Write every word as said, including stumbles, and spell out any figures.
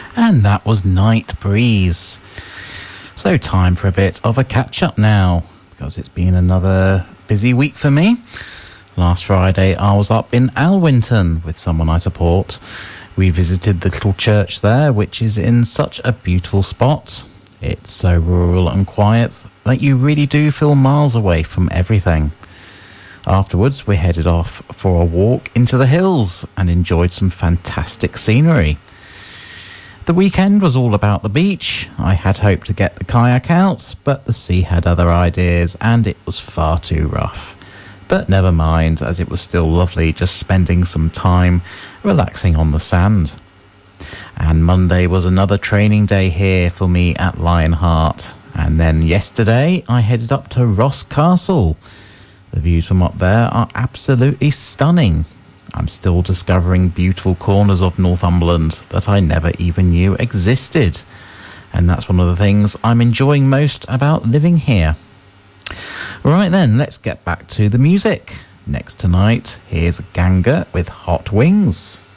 And that was Night Breeze. So time for a bit of a catch-up now, because it's been another busy week for me. Last Friday I was up in Alwynton with someone I support. We visited the little church there, which is in such a beautiful spot. It's so rural and quiet that you really do feel miles away from everything. Afterwards, we headed off for a walk into the hills and enjoyed some fantastic scenery. The weekend was all about the beach. I had hoped to get the kayak out, but the sea had other ideas and it was far too rough. But never mind, as it was still lovely just spending some time relaxing on the sand. And Monday was another training day here for me at Lionheart. And then yesterday I headed up to Ross Castle. The views from up there are absolutely stunning. I'm still discovering beautiful corners of Northumberland that I never even knew existed. And that's one of the things I'm enjoying most about living here. Right then, let's get back to the music. Next tonight, here's Ganga with Hot Wings.